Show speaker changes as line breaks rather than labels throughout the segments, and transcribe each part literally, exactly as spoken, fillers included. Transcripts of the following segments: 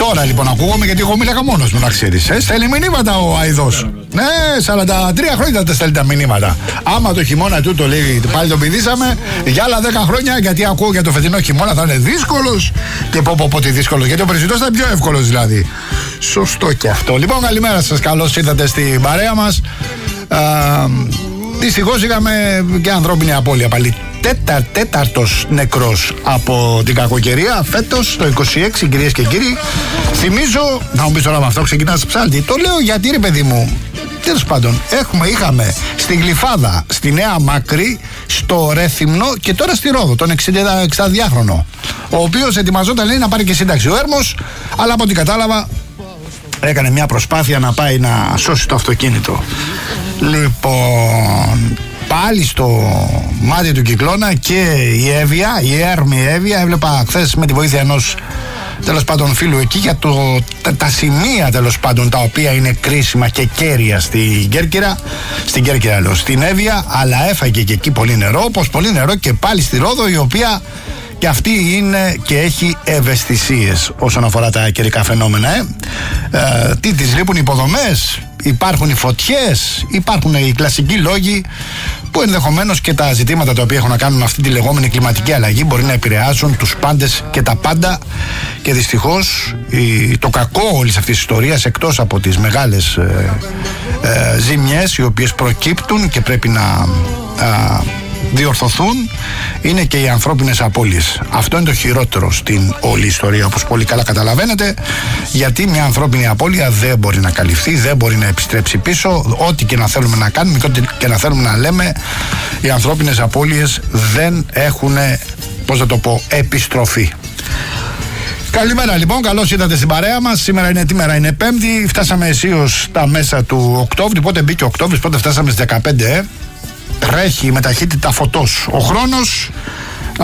Τώρα λοιπόν ακούγομαι, γιατί εγώ μίλαγα μόνος μου, να ξέρεις. Ε, στέλνει μηνύματα ο Αηδός. Ναι, σαράντα τρία χρόνια τα στέλνει τα μηνύματα. Άμα το χειμώνα του το λέει, πάλι τον πηδήσαμε για άλλα δέκα χρόνια, γιατί ακούω για το φετινό χειμώνα θα είναι δύσκολος. Και πω πω πω τι δύσκολος, γιατί ο περσινός ήταν πιο εύκολος δηλαδή. Σωστό και αυτό. Λοιπόν, καλημέρα σας, καλώς ήρθατε στην παρέα μας. Δυστυχώς είχαμε και ανθρώπινη απώλεια πάλι. Τέτα, τέταρτος νεκρός από την κακοκαιρία φέτος το είκοσι έξι, κυρίες και κύριοι. Θυμίζω, να μου πεις τώρα με αυτό ξεκινάς ψάλτη. Το λέω γιατί ρε παιδί μου, τέλος πάντων, έχουμε, είχαμε στην Γλυφάδα, στη Νέα Μάκρη, στο Ρέθυμνο και τώρα στη Ρόδο τον εξηνταδυάχρονο, ο οποίος ετοιμαζόταν, λέει, να πάρει και σύνταξη ο Έρμος, αλλά από ό,τι κατάλαβα έκανε μια προσπάθεια να πάει να σώσει το αυτοκίνητο. Λοιπόν, πάλι στο μάτι του κυκλώνα και η Εύβοια, η έρμη Εύβοια, έβλεπα χθες με τη βοήθεια ενός τέλος πάντων φίλου εκεί για το, τα, τα σημεία τέλος πάντων τα οποία είναι κρίσιμα και κέρια στην Κέρκυρα, στην Κέρκυρα λέω, στην Εύβοια, αλλά έφαγε και εκεί πολύ νερό, όπως πολύ νερό και πάλι στη Ρόδο, η οποία και αυτή είναι και έχει ευαισθησίες όσον αφορά τα καιρικά φαινόμενα. Ε. Ε, τι τις λείπουν οι υποδομές, υπάρχουν οι φωτιές, υπάρχουν οι κλασικοί λόγοι που ενδεχομένως και τα ζητήματα τα οποία έχουν να κάνουν με αυτή τη λεγόμενη κλιματική αλλαγή μπορεί να επηρεάσουν τους πάντες και τα πάντα. Και δυστυχώς η, το κακό όλης αυτής της ιστορίας, εκτός από τις μεγάλες ε, ε, ζημιές οι οποίες προκύπτουν και πρέπει να ε, διορθωθούν, είναι και οι ανθρώπινες απώλειες. Αυτό είναι το χειρότερο στην όλη ιστορία, όπως πολύ καλά καταλαβαίνετε, γιατί μια ανθρώπινη απώλεια δεν μπορεί να καλυφθεί, δεν μπορεί να επιστρέψει πίσω. Ό,τι και να θέλουμε να κάνουμε και ό,τι και να θέλουμε να λέμε, οι ανθρώπινες απώλειες δεν έχουν, πώς θα το πω, επιστροφή. Καλημέρα λοιπόν, καλώς ήρθατε στην παρέα μας. Σήμερα είναι τι μέρα, είναι Πέμπτη, φτάσαμε αισίως τα μέσα του Οκτώβρη. Πότε μπήκε ο Οκτώβρης, πότε φτάσαμε στις δεκαπέντε, ε? Τρέχει με ταχύτητα φωτός ο χρόνος. Α,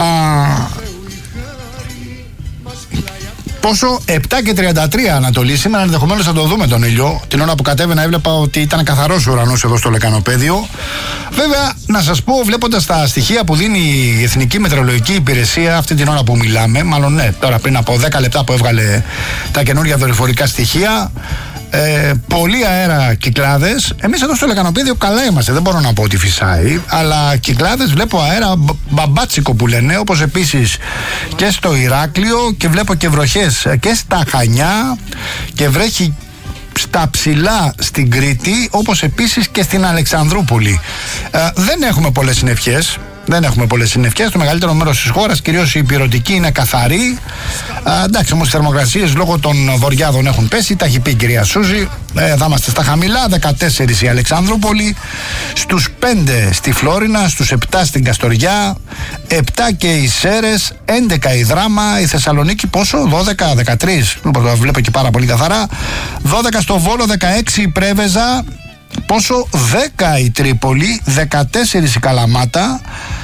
πόσο, επτά και τριάντα τρία Ανατολή. Σήμερα ενδεχομένως θα το δούμε τον ήλιο. Την ώρα που κατέβαινα έβλεπα ότι ήταν καθαρός ο ουρανός εδώ στο Λεκανοπέδιο. Βέβαια, να σας πω, βλέποντας τα στοιχεία που δίνει η Εθνική Μετεωρολογική Υπηρεσία αυτή την ώρα που μιλάμε, μάλλον ναι, τώρα πριν από δέκα λεπτά που έβγαλε τα καινούργια δορυφορικά στοιχεία, Ε, πολύ αέρα, κυκλάδες. Εμείς εδώ στο Λεκανοπέδιο καλά είμαστε, δεν μπορώ να πω ότι φυσάει, αλλά κυκλάδες, βλέπω αέρα μπαμπάτσικο που λένε, όπως επίσης και στο Ηράκλειο, και βλέπω και βροχές και στα Χανιά και βρέχει στα ψηλά στην Κρήτη, όπως επίσης και στην Αλεξανδρούπολη. Ε, δεν έχουμε πολλές συννεφιές. Δεν έχουμε πολλές συννεφιές. Το μεγαλύτερο μέρος της χώρας, κυρίως η υπηρετική, είναι καθαρή. Α, εντάξει, όμως οι θερμοκρασίες λόγω των βοριάδων έχουν πέσει. Τα έχει πει η κυρία Σούζη. Ε, θα είμαστε στα χαμηλά. δεκατέσσερα η Αλεξανδρούπολη, στους πέντε στη Φλόρινα, στους επτά στην Καστοριά, επτά και οι Σέρες, έντεκα η Δράμα, η Θεσσαλονίκη πόσο, δώδεκα, δεκατρία. Λοιπόν, το βλέπω και πάρα πολύ καθαρά. δώδεκα στο Βόλο, δεκαέξι η Πρέβεζα. Πόσο, δέκα η Τρίπολη, δεκατέσσερα η Καλαμάτα,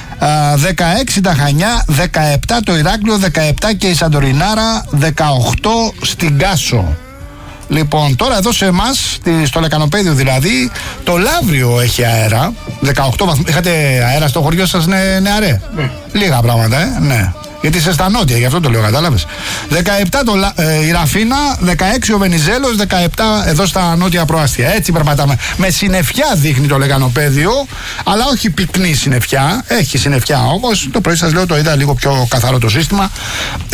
δεκαέξι τα Χανιά, δεκαεπτά το Ηράκλειο, δεκαεπτά και η Σαντορινάρα, δεκαοκτώ στην Κάσο. Λοιπόν, τώρα εδώ σε εμάς, στο Λεκανοπέδιο δηλαδή, το Λαύριο έχει αέρα, δεκαοκτώ βαθμούς. Είχατε αέρα στο χωριό σας, ναι, νεαρέ? Ναι. Λίγα πράγματα, ε, ναι. Γιατί είσαι στα νότια, γι' αυτό το λέω, κατάλαβες. δεκαεπτά το, ε, η Ραφίνα, δεκαέξι ο Βενιζέλος, δεκαεπτά εδώ στα νότια προάστια. Έτσι περπατάμε. Με συννεφιά δείχνει το Λεκανοπέδιο, αλλά όχι πυκνή συννεφιά. Έχει συννεφιά όμως. Το πρωί σας λέω, το είδα λίγο πιο καθαρό το σύστημα. Ε,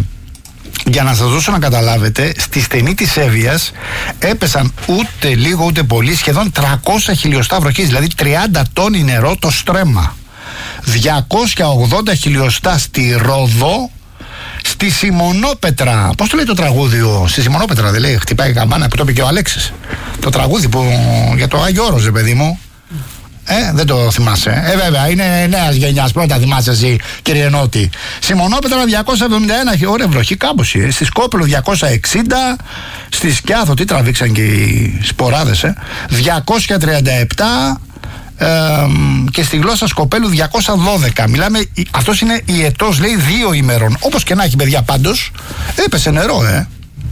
Για να σας δώσω να καταλάβετε, στη στενή της Εύβοιας έπεσαν ούτε λίγο ούτε πολύ, σχεδόν τριακόσια χιλιοστά βροχής, δηλαδή τριάντα τόνοι νερό το στρέμμα. διακόσια ογδόντα χιλιοστά στη Ρόδο, στη Σιμονόπετρα. Πώς το λέει το τραγούδι, στη Σιμονόπετρα δεν λέει, χτυπάει καμπάνα που το είπε και ο Αλέξης. Το τραγούδι που για το Άγιο Όρος, ρε παιδί μου. Ε, δεν το θυμάσαι. Ε, βέβαια, είναι νέας γενιάς. Πρώτα θυμάσαι εσύ, κύριε Νότη. Σιμονόπετρα διακόσια εβδομήντα ένα, ωραία βροχή κάμποση. Ε. Στη Σκόπελο διακόσια εξήντα, στη Σκιάθο, τι τραβήξαν και οι σποράδες, ε. διακόσια τριάντα επτά ε, και στη Γλώσσα Σκοπέλου διακόσια δώδεκα. Μιλάμε, αυτός είναι ιετός, λέει, δύο ημερών. Όπως και να έχει, παιδιά, πάντως έπεσε νερό, ε.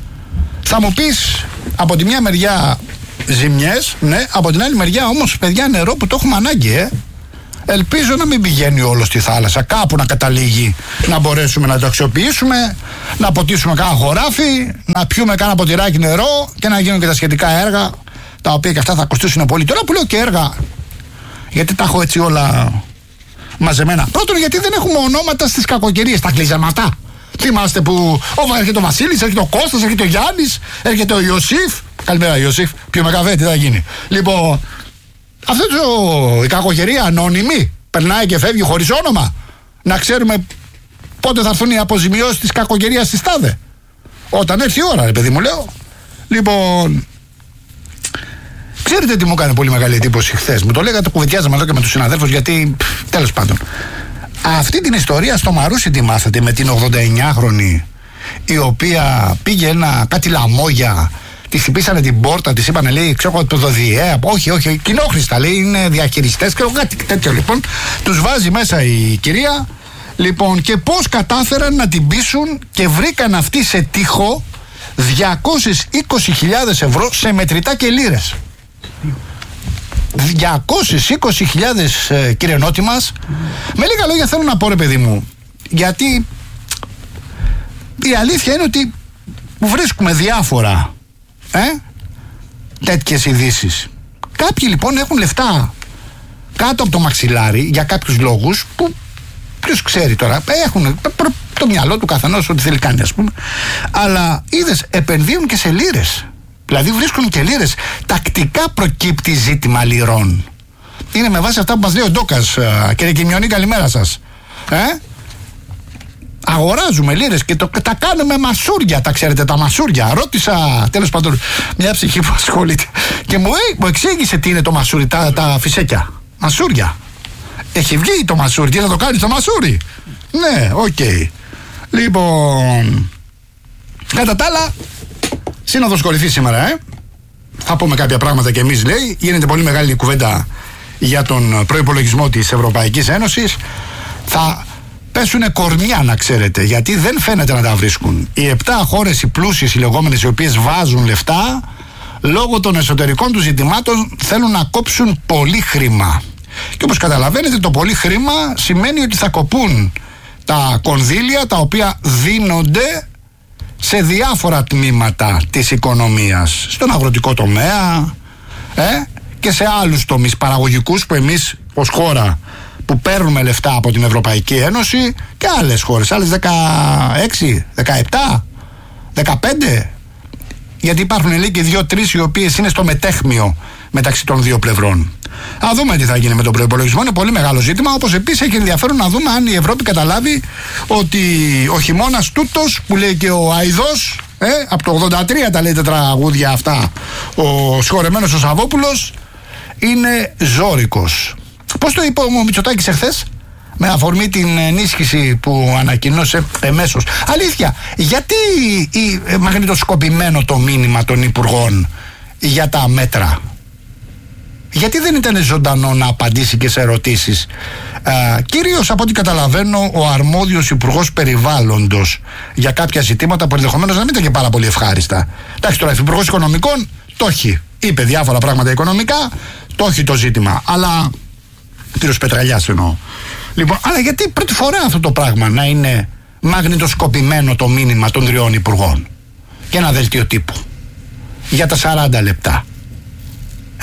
Θα μου πεις, από τη μια μεριά ζημιές, ναι, από την άλλη μεριά όμως, παιδιά, νερό που το έχουμε ανάγκη, ε. Ελπίζω να μην πηγαίνει όλο στη θάλασσα, κάπου να καταλήγει, να μπορέσουμε να το αξιοποιήσουμε, να ποτίσουμε κάνα χωράφι, να πιούμε κάνα ποτηράκι νερό και να γίνουν και τα σχετικά έργα, τα οποία και αυτά θα κοστίσουν πολύ. Τώρα που λέω και έργα, γιατί τα έχω έτσι όλα μαζεμένα. Πρώτον, γιατί δεν έχουμε ονόματα στις κακοκαιρίες, τα κλειζαματά. Θυμάστε που ο, έρχεται ο Βασίλης, έρχεται ο Κώστας, έρχεται ο Γιάννης, έρχεται ο Ιωσήφ. Καλημέρα Ιωσήφ, πιούμε καφέ, τι θα γίνει. Λοιπόν, αυτό το, η κακοκαιρία ανώνυμη περνάει και φεύγει χωρίς όνομα. Να ξέρουμε πότε θα έρθουν οι αποζημιώσεις της κακοκαιρίας στη ΤΑΔΕ. Όταν έρθει η ώρα, ρε παιδί μου, λέω. Λοιπόν, ξέρετε τι μου έκανε πολύ μεγάλη εντύπωση χθες? Μου το λέγατε, το κουβεντιάζαμε εδώ και με τους συναδέλφους, γιατί τέλος πάντων. Αυτή την ιστορία στο Μαρούσι τη μάθατε, με την ογδονταεννιάχρονη, η οποία πήγε ένα, κάτι λαμόγια, της χτυπήσανε την πόρτα, της είπανε, λέει, ξέρω εγώ, το ΔΟΔΙΕ, όχι, όχι, κοινόχρηστα, λέει, είναι διαχειριστές, ξέρω κάτι τέτοιο, λοιπόν. Τους βάζει μέσα η κυρία, λοιπόν, και πώς κατάφεραν να την πείσουν και βρήκαν αυτή σε τοίχο διακόσιες είκοσι χιλιάδες ευρώ σε μετρητά και λίρες. διακόσιες είκοσι χιλιάδες ε, κύριε Νότι μας. Mm. Με λίγα λόγια θέλω να πω, ρε παιδί μου, γιατί η αλήθεια είναι ότι βρίσκουμε διάφορα ε, τέτοιες ειδήσεις. Κάποιοι λοιπόν έχουν λεφτά κάτω από το μαξιλάρι για κάποιους λόγους που ποιος ξέρει τώρα, έχουν το μυαλό του καθενός ό,τι θέλει κάνει, ας πούμε, αλλά είδες, επενδύουν και σε λίρες. Δηλαδή βρίσκουν και λίρες. Τακτικά προκύπτει ζήτημα λιρών. Είναι με βάση αυτά που μας λέει ο Ντόκας. Κύριε Κιμιονή, καλημέρα σας. Ε? Αγοράζουμε λίρες και το, τα κάνουμε μασούρια. Τα ξέρετε τα μασούρια? Ρώτησα τέλος πάντων μια ψυχή που ασχολείται και μου, ε, μου εξήγησε τι είναι το μασούρι, τα, τα φυσέκια. Μασούρια. Έχει βγει το μασούρι, τι να το κάνει το μασούρι? Ναι, οκ. Okay. Λοιπόν, κατά τα άλλα, Σύνοδος κορυφής σήμερα, ε. Θα πούμε κάποια πράγματα και εμείς, λέει. Γίνεται πολύ μεγάλη κουβέντα για τον προϋπολογισμό της Ευρωπαϊκής Ένωσης. Θα πέσουνε κορμιά, να ξέρετε, γιατί δεν φαίνεται να τα βρίσκουν. Οι επτά χώρες, οι πλούσιες, οι λεγόμενες, οι οποίες βάζουν λεφτά, λόγω των εσωτερικών του ζητημάτων θέλουν να κόψουν πολύ χρήμα. Και όπως καταλαβαίνετε, το πολύ χρήμα σημαίνει ότι θα κοπούν τα κονδύλια τα οποία δίνονται σε διάφορα τμήματα της οικονομίας, στον αγροτικό τομέα ε, και σε άλλους τομείς παραγωγικούς που εμείς ως χώρα που παίρνουμε λεφτά από την Ευρωπαϊκή Ένωση και άλλες χώρες, άλλες δεκαέξι, δεκαεπτά, δεκαπέντε, γιατί υπάρχουν λέει και δύο-τρεις οι οποίες είναι στο μετέχμιο μεταξύ των δύο πλευρών. Α δούμε τι θα γίνει με τον προϋπολογισμό, είναι πολύ μεγάλο ζήτημα. Όπως επίσης έχει ενδιαφέρον να δούμε αν η Ευρώπη καταλάβει ότι ο χειμώνας τούτος που λέει και ο Αηδός, ε, από το ογδόντα τρία τα λέει τα τραγούδια αυτά, ο συγχωρεμένος ο Σαββόπουλος, είναι ζώρικος. Πώς το είπε ο Μητσοτάκης εχθές, με αφορμή την ενίσχυση που ανακοινώσε εμέσως? Αλήθεια, γιατί η, μαγνητοσκοπημένο το μήνυμα των υπουργών για τα μέτρα? Γιατί δεν ήταν ζωντανό να απαντήσει και σε ερωτήσεις? Ε, κυρίως από ό,τι καταλαβαίνω ο αρμόδιος υπουργός περιβάλλοντος για κάποια ζητήματα που ενδεχομένως να μην ήταν και πάρα πολύ ευχάριστα. Εντάξει, τώρα ο υπουργός οικονομικών το έχει. Είπε διάφορα πράγματα οικονομικά, το έχει το ζήτημα. Αλλά, κύριος Πετραλιάς εννοώ. Λοιπόν, αλλά γιατί πρώτη φορά αυτό το πράγμα να είναι μαγνητοσκοπημένο το μήνυμα των τριών υπουργών για ένα δελτίο τύπου για τα σαράντα λεπτά? Ε?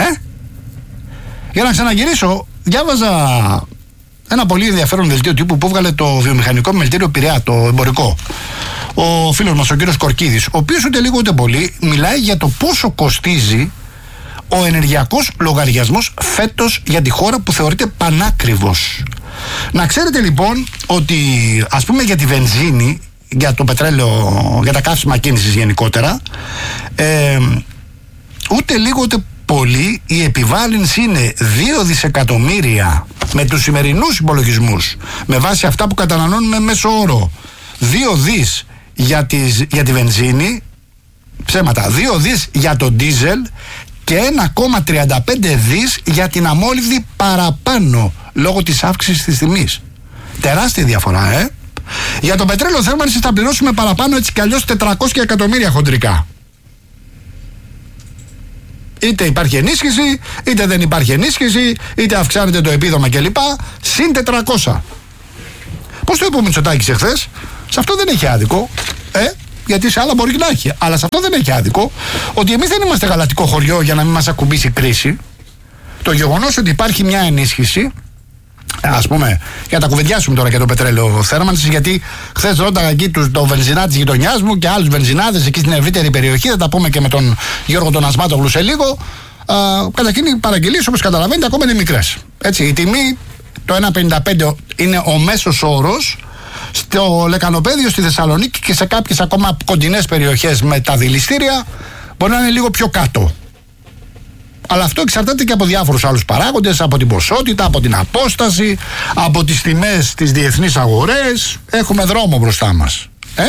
Για να ξαναγυρίσω, διάβαζα ένα πολύ ενδιαφέρον δελτίο τύπου που έβγαλε το βιομηχανικό μελτήριο Πειραιά, το εμπορικό. Ο φίλος μας, ο κύριος Κορκίδης, ο οποίος ούτε λίγο ούτε πολύ μιλάει για το πόσο κοστίζει ο ενεργειακός λογαριασμός φέτος για τη χώρα που θεωρείται πανάκριβος. Να ξέρετε λοιπόν ότι, ας πούμε, για τη βενζίνη, για το πετρέλαιο, για τα καύσιμα κίνησης γενικότερα, ε, ούτε λίγο ούτε πολύ η επιβάρυνση είναι δύο δισεκατομμύρια με τους σημερινούς υπολογισμούς, με βάση αυτά που καταναλώνουμε μέσω όρο. δύο δις για, τις, για τη βενζίνη, ψέματα, δύο δις για το ντίζελ και ένα κόμμα τριάντα πέντε δις για την αμόλυβδη παραπάνω λόγω της αύξησης της τιμής. Τεράστια διαφορά, ε! Για το πετρέλαιο θέρμανσης θα πληρώσουμε παραπάνω έτσι κι αλλιώς τετρακόσια εκατομμύρια χοντρικά. Είτε υπάρχει ενίσχυση, είτε δεν υπάρχει ενίσχυση, είτε αυξάνεται το επίδομα κλπ. Συν τετρακόσια. Πώς το είπε ο Μητσοτάκης εχθές? Σε αυτό δεν έχει άδικο. Ε, γιατί σε άλλα μπορεί να έχει. Αλλά σε αυτό δεν έχει άδικο. Ότι εμείς δεν είμαστε γαλατικό χωριό για να μην μας ακουμπήσει κρίση. Το γεγονός ότι υπάρχει μια ενίσχυση, ας πούμε, για να τα κουβεντιάσουμε τώρα για το πετρέλαιο θέρμανσης, γιατί χθες ρώταγα εκεί το, το βενζινά της γειτονιάς μου και άλλους βενζινάδες εκεί στην ευρύτερη περιοχή. Θα τα πούμε και με τον Γιώργο τον Ασμάτογλου σε λίγο. Καταρχήν οι παραγγελίες, όπως καταλαβαίνετε, ακόμα είναι μικρές. Έτσι, η τιμή, το ένα πενήντα πέντε είναι ο μέσος όρος. Στο λεκανοπέδιο, στη Θεσσαλονίκη και σε κάποιες ακόμα κοντινές περιοχές με τα δηληστήρια μπορεί να είναι λίγο πιο κάτω. Αλλά αυτό εξαρτάται και από διάφορους άλλους παράγοντες, από την ποσότητα, από την απόσταση, από τις τιμές στις διεθνείς αγορές. Έχουμε δρόμο μπροστά μας. Ε?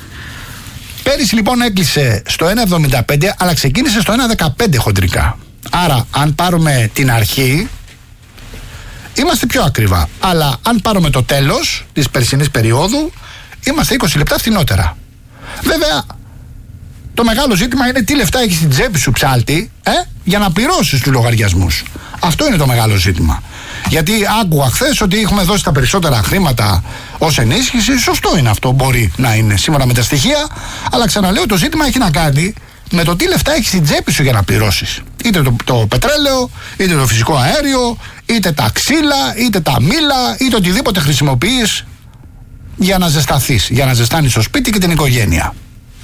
Πέρυσι λοιπόν έκλεισε στο ένα εβδομήντα πέντε, αλλά ξεκίνησε στο ένα δεκαπέντε χοντρικά. Άρα αν πάρουμε την αρχή, είμαστε πιο ακριβά. Αλλά αν πάρουμε το τέλος της περσινής περίοδου, είμαστε είκοσι λεπτά φθηνότερα. Βέβαια, το μεγάλο ζήτημα είναι τι λεφτά έχεις στην τσέπη σου, ψάλτη, ε, για να πληρώσεις τους λογαριασμούς. Αυτό είναι το μεγάλο ζήτημα. Γιατί άκουγα χθες ότι έχουμε δώσει τα περισσότερα χρήματα ως ενίσχυση. Σωστό είναι αυτό, μπορεί να είναι σύμφωνα με τα στοιχεία. Αλλά ξαναλέω, το ζήτημα έχει να κάνει με το τι λεφτά έχεις στην τσέπη σου για να πληρώσεις. Είτε το, το πετρέλαιο, είτε το φυσικό αέριο, είτε τα ξύλα, είτε τα μήλα, είτε οτιδήποτε χρησιμοποιείς για να ζεσταθείς, για να ζεστάνεις το σπίτι και την οικογένεια.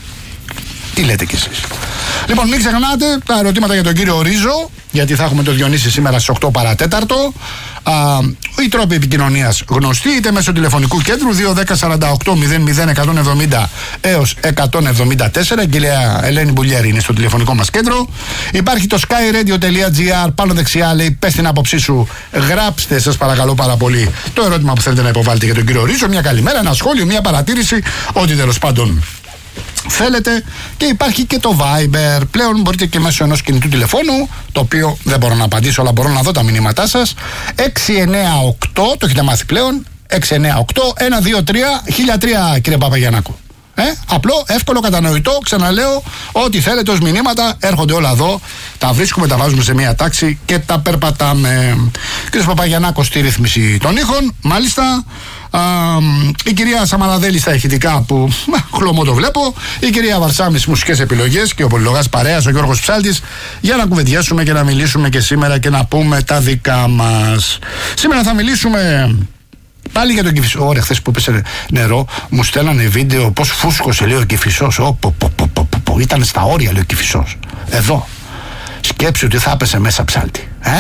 Τι λέτε κι εσείς? Λοιπόν, μην ξεχνάτε τα ερωτήματα για τον κύριο Ρίζο, γιατί θα έχουμε το Διονύση σήμερα στις οκτώ παρά τέταρτο. Α, οι τρόποι επικοινωνίας γνωστοί, είτε μέσω τηλεφωνικού κέντρου δύο ένα μηδέν σαράντα οκτώ μηδέν μηδέν εκατόν εβδομήντα έως εκατόν εβδομήντα τέσσερα. Η κυρία Ελένη Μπουλιέρη είναι στο τηλεφωνικό μας κέντρο. Υπάρχει το skyradio.gr, πάνω δεξιά λέει πες την άποψή σου, γράψτε σας παρακαλώ πάρα πολύ το ερώτημα που θέλετε να υποβάλλετε για τον κύριο Ρίζο. Μια καλημέρα, ένα σχόλιο, μια παρατήρηση, ό,τι τέλος πάντων θέλετε. Και υπάρχει και το Viber. Πλέον μπορείτε και μέσω ενός κινητού τηλεφώνου, το οποίο δεν μπορώ να απαντήσω, αλλά μπορώ να δω τα μηνύματά σας. έξι εννιά οκτώ, το έχετε μάθει πλέον, έξι εννιά οκτώ ένα δύο τρία χίλια τρία, κύριε Παπαγιαννάκου. Ε, απλό, εύκολο, κατανοητό. Ξαναλέω, ό,τι θέλετε ως μηνύματα έρχονται όλα εδώ. Τα βρίσκουμε, τα βάζουμε σε μία τάξη και τα περπατάμε. Κύριος Παπαγιαννάκος στη ρύθμιση των ήχων. Μάλιστα. Α, η κυρία Σαμαραδέλη στα ηχητικά που χλωμό το βλέπω. Η κυρία Βαρσάμι στις μουσικές επιλογές και ο πολυλογάς παρέας, ο Γιώργος Ψάλτης, για να κουβεντιάσουμε και να μιλήσουμε και σήμερα και να πούμε τα δικά μας. Σήμερα θα μιλήσουμε πάλι για τον Κηφισό. Ωραία, χθες που έπεσε νερό, μου στέλνανε βίντεο πως φούσκωσε, λέει ο Κηφισός. Ω, πο, πο, πο, πο, πο. Ήταν στα όρια, λέει ο Κηφισός. Εδώ. Σκέψου ότι θα έπεσε μέσα, Ψάλτη. Ε?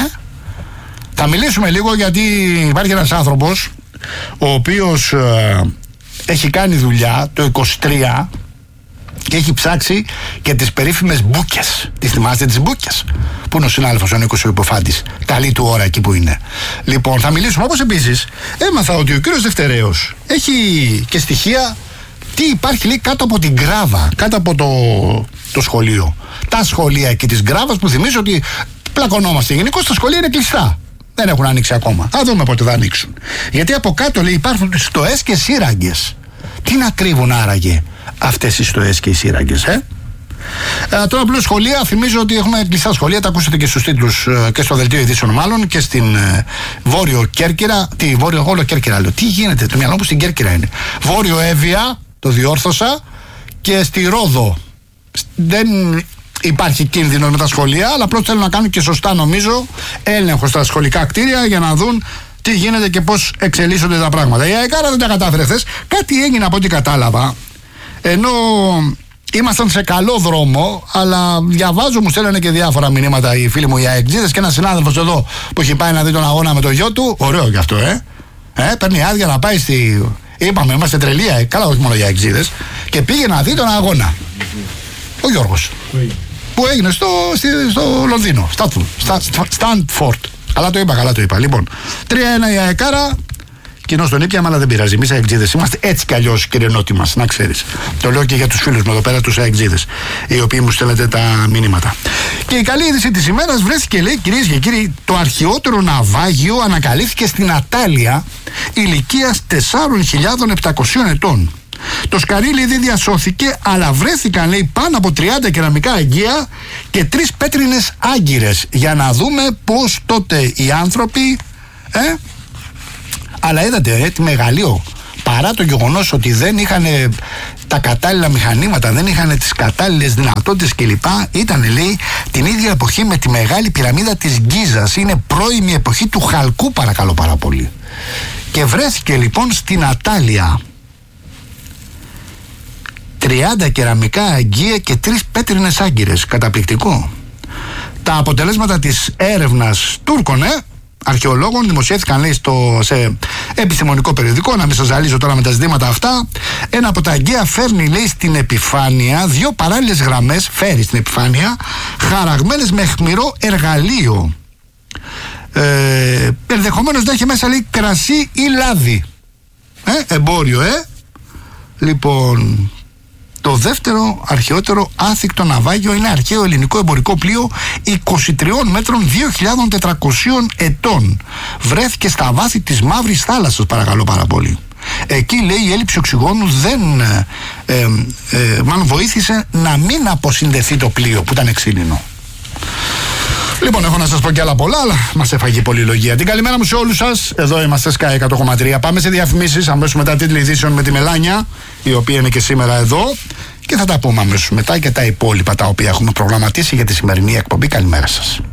Θα μιλήσουμε λίγο γιατί υπάρχει ένας άνθρωπος ο οποίος ε, έχει κάνει δουλειά το είκοσι τρία και έχει ψάξει και τις περίφημες μπούκες. Τις θυμάστε τις μπούκες? Πού είναι ο συνάδελφος ο Νίκος ο Υποφάντης? Καλή του ώρα εκεί που είναι. Λοιπόν, θα μιλήσουμε, όπως επίσης έμαθα ότι ο κύριος Δευτερέος έχει και στοιχεία τι υπάρχει, λέει, κάτω από την Γκράβα, κάτω από το, το σχολείο. Τα σχολεία εκεί της Γκράβας, που θυμίζω ότι πλακωνόμαστε γενικώς, τα σχολεία είναι κλειστά. Δεν έχουν ανοίξει ακόμα. Θα δούμε πότε θα ανοίξουν. Γιατί από κάτω, λέει, υπάρχουν στοές και σύραγγες. Τι να κρύβουν άραγε αυτές οι στοές και οι σύραγγες, ε? Ε, τώρα πλέον σχολεία, θυμίζω ότι έχουμε κλειστά σχολεία, τα ακούσατε και στους τίτλους ε, και στο δελτίο ειδήσεων μάλλον και στην ε, Βόρειο Κέρκυρα. Τι, Βόρειο, όλο Κέρκυρα λέω. Τι γίνεται, το μυαλό μου στην Κέρκυρα είναι. Βόρειο Εύβοια, το διόρθωσα, και στη Ρόδο. Δεν υπάρχει κίνδυνο με τα σχολεία, αλλά απλώς θέλουν να κάνουν και σωστά, νομίζω, έλεγχο στα σχολικά κτίρια για να δουν τι γίνεται και πώς εξελίσσονται τα πράγματα. Η ΑΕΚΑΡΑ δεν τα κατάφερε χθες. Κάτι έγινε από ό,τι κατάλαβα. Ενώ ήμασταν σε καλό δρόμο, αλλά διαβάζω, μου στέλνανε και διάφορα μηνύματα οι φίλοι μου οι αεκτζίδες και ένας συνάδελφος εδώ που έχει πάει να δει τον αγώνα με το γιο του. Ωραίο κι αυτό, ε. ε παίρνει άδεια να πάει στη. Είπαμε, είμαστε τρελοί, ε. Καλά, όχι μόνο οι αεκτζίδες. Και πήγε να δει τον αγώνα. Ο Γιώργος. Που έγινε στο, στο Λονδίνο. Στάντφορντ. Καλά το είπα, καλά το είπα. Λοιπόν, τρία ένα η ΑΕΚΑΡΑ. Κοινώ τον ήπιαμε, αλλά δεν πειράζει. Εμείς αεκτζίδες είμαστε έτσι κι αλλιώς, κύριε Νότι μας, να ξέρεις. Το λέω και για τους φίλους μου εδώ πέρα, τους αεκτζίδες, οι οποίοι μου στέλνετε τα μηνύματα. Και η καλή είδηση της ημέρας βρέθηκε, λέει, κυρίες και κύριοι, το αρχαιότερο ναυάγιο ανακαλύφθηκε στην Ατάλεια ηλικίας τέσσερις χιλιάδες επτακόσιες ετών. Το σκαρίλι δεν διασώθηκε, αλλά βρέθηκαν, λέει, πάνω από τριάντα κεραμικά αγγεία και τρεις πέτρινες άγκυρες. Για να δούμε πώς τότε οι άνθρωποι, ε, αλλά είδατε, ε, τι μεγαλείο. Παρά το γεγονός ότι δεν είχαν τα κατάλληλα μηχανήματα, δεν είχαν τις κατάλληλες δυνατότητες κλπ. Ήταν, λέει, την ίδια εποχή με τη μεγάλη πυραμίδα της Γκίζας. Είναι πρώιμη εποχή του Χαλκού, παρακαλώ πάρα πολύ. Και βρέθηκε λοιπόν στην Ατάλεια τριάντα κεραμικά αγγεία και τρεις πέτρινες άγκυρες. Καταπληκτικό. Τα αποτελέσματα της έρευνας Τούρκων, ε, αρχαιολόγων, δημοσιεύθηκαν, λέει, στο, σε επιστημονικό περιοδικό. Να μην σας ζαλίζω τώρα με τα ζητήματα αυτά. Ένα από τα αγγεία φέρνει, λέει, στην επιφάνεια δύο παράλληλες γραμμές, φέρει στην επιφάνεια, χαραγμένες με αιχμηρό εργαλείο. Ε, ενδεχομένως να έχει μέσα, λέει, κρασί ή λάδι. Ε, εμπόριο, ε. Λοιπόν, το δεύτερο αρχαιότερο άθικτο ναυάγιο είναι αρχαίο ελληνικό εμπορικό πλοίο είκοσι τριών μέτρων, δύο χιλιάδες τετρακόσιων ετών. Βρέθηκε στα βάθη της Μαύρης Θάλασσας, παρακαλώ πάρα πολύ. Εκεί, λέει, η έλλειψη οξυγόνου δεν ε, ε, ε, μάλλον βοήθησε να μην αποσυνδεθεί το πλοίο που ήταν ξύλινο. Λοιπόν, έχω να σας πω κι άλλα πολλά, αλλά μας έφαγε η πολυλογία. Την καλημέρα μου σε όλους σας. Εδώ είμαστε Sky εκατό κόμμα τρία. Πάμε σε διαφημίσεις, αμέσως μετά τίτλοι ειδήσεων με τη Μελάνια, η οποία είναι και σήμερα εδώ. Και θα τα πούμε αμέσως μετά και τα υπόλοιπα τα οποία έχουμε προγραμματίσει για τη σημερινή εκπομπή. Καλημέρα σας.